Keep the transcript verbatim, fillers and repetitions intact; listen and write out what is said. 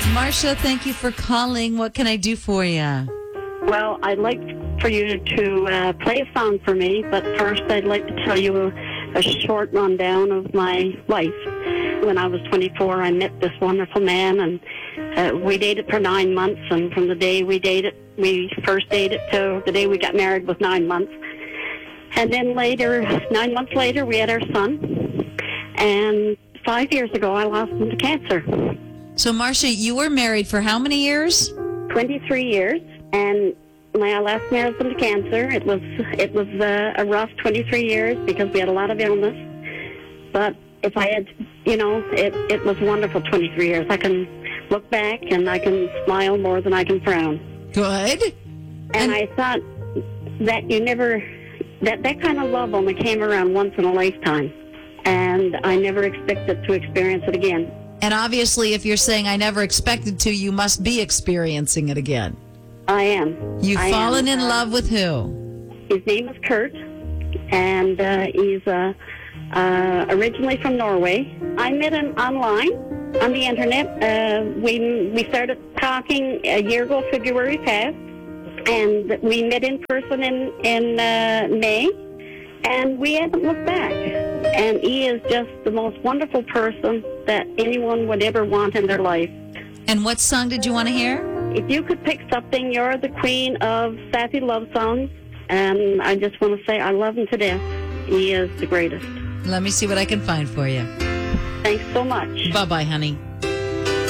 Marcia, thank you for calling. What can I do for you? Well, I'd like for you to uh, play a song for me, but first I'd like to tell you a, a short rundown of my life. When I was twenty-four, I met this wonderful man, and uh, we dated for nine months, and from the day we dated, we first dated to the day we got married was nine months. And then later, nine months later, we had our son, and five years ago, I lost him to cancer. So, Marcia, you were married for how many years? twenty-three years, and when I lost my husband to cancer, it was it was uh, a rough twenty-three years because we had a lot of illness. But if I had, you know, it, it was wonderful twenty-three years. I can look back and I can smile more than I can frown. Good. And, and I thought that you never, that, that kind of love only came around once in a lifetime. And I never expected to experience it again. And obviously, if you're saying I never expected to, you must be experiencing it again. I am. You've I fallen am. in uh, love with who? His name is Kurt, and uh, he's uh, uh, originally from Norway. I met him online on the internet. Uh, we we started talking a year ago, February passed, and we met in person in in uh, May, and we haven't looked back. And he is just the most wonderful person that anyone would ever want in their life. And what song did you want to hear? If you could pick something, you're the queen of sassy love songs. And I just want to say I love him to death. He is the greatest. Let me see what I can find for you. Thanks so much. Bye-bye, honey.